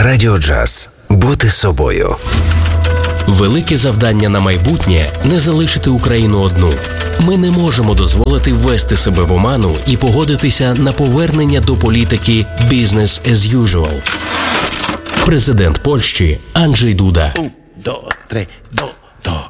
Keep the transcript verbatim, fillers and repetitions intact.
Радіо Джаз. Бути собою. Велике завдання на майбутнє – не залишити Україну одну. Ми не можемо дозволити ввести себе в оману і погодитися на повернення до політики «business as usual». Президент Польщі Анджей Дуда. Un, dos, tres, do, do.